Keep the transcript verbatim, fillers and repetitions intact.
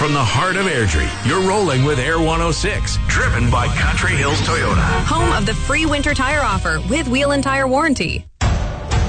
from the heart of Airdrie, you're rolling with Air one oh six, driven by Country Hills Toyota. Home of the free winter tire offer with wheel and tire warranty.